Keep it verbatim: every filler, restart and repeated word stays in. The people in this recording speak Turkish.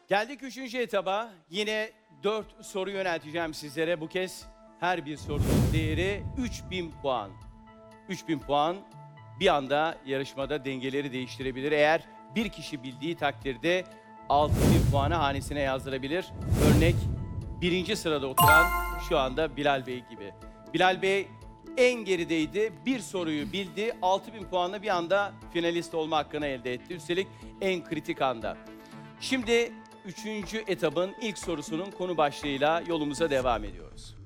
Geldik üçüncü etaba. Yine dört soru yönelteceğim sizlere. Bu kez her bir sorunun değeri üç bin puan. üç bin puan bir anda yarışmada dengeleri değiştirebilir. Eğer bir kişi bildiği takdirde altı bin puanı hanesine yazdırabilir. Örnek birinci sırada oturan şu anda Bilal Bey gibi. Bilal Bey en gerideydi. Bir soruyu bildi. altı bin puanla bir anda finalist olma hakkını elde etti. Üstelik en kritik anda. Şimdi üçüncü etabın ilk sorusunun konu başlığıyla yolumuza devam ediyoruz.